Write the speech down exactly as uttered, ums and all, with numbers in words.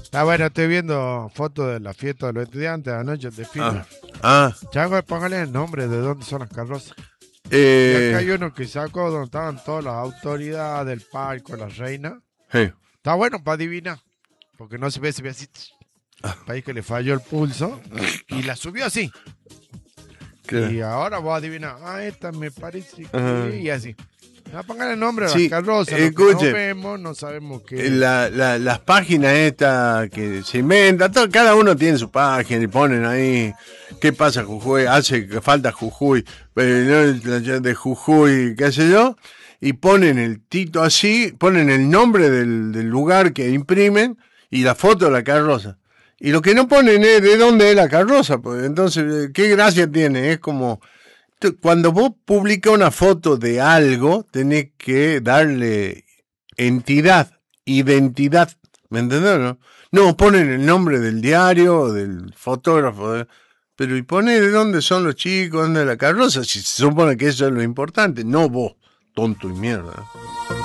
Ah, bueno, estoy viendo fotos de la fiesta de los estudiantes anoche, el desfile. Ah, ah Chango, póngale el nombre de dónde son las carrozas. Y acá eh, hay uno que sacó donde estaban todas las autoridades del palco, la reina. sí. Está bueno para adivinar, porque no se ve, se ve así. País que le falló el pulso y la subió así. Claro. Y ahora voy a adivinar. Ah, esta me parece Ajá. que. Y así. Ah, pongan el nombre de las Sí, carrozas, lo que no escuche, vemos, no sabemos qué. la, la, las páginas estas que se inventan, todo- cada uno tiene su página y ponen ahí qué pasa Jujuy, hace que falta Jujuy, eh, no, la de Jujuy, qué sé yo, y ponen el tito así, ponen el nombre del, del lugar que imprimen y la foto de la carroza. Y lo que no ponen es de dónde es la carroza, pues entonces, ¿qué gracia tiene? Es como cuando vos publicas una foto de algo, tenés que darle entidad, identidad. ¿Me entendés? No, no ponen el nombre del diario, del fotógrafo, de, pero y pone de dónde son los chicos, dónde es la carroza, si se supone que eso es lo importante, no vos, tonto y mierda.